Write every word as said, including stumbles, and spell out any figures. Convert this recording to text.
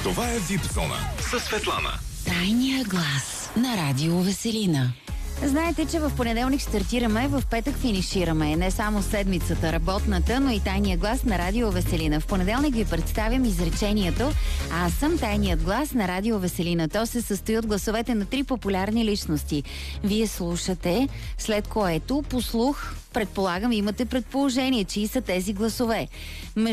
Това е вип зона със Светлана. Тайния глас на Радио Веселина. Знаете, че в понеделник стартираме, в петък финишираме. Не само седмицата работната, но и тайния глас на Радио Веселина. В понеделник ви представям изречението "Аз съм тайният глас на Радио Веселина". То се състои от гласовете на три популярни личности. Вие слушате, след което по слух, предполагам, имате предположение, чии са тези гласове.